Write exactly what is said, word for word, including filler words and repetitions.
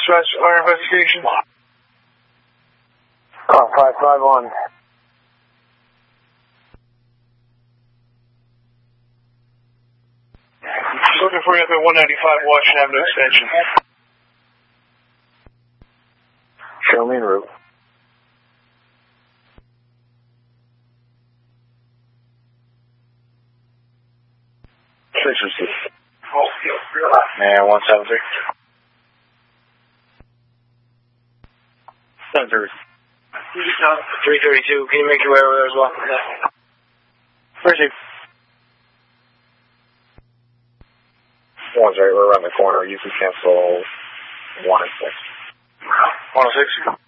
dispatch our investigation. Car five five one. Looking for you up at one ninety-five Washington Avenue Extension. Show me en route. Six or six. Man, one seven three. Seven thirty. three thirty-two. Can you make your way over there as well? Where's he? One's right, we're around the corner. You can cancel one and six. one oh six?